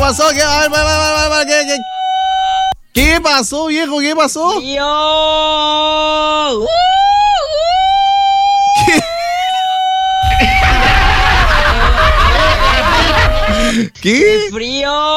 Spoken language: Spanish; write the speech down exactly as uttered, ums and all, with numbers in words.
pasó? ¿Qué, a ver, va, va, va, va, ¿qué, qué, ¿Qué pasó, viejo? ¿Qué pasó? ¡Frío! ¿Qué? ¡Frío!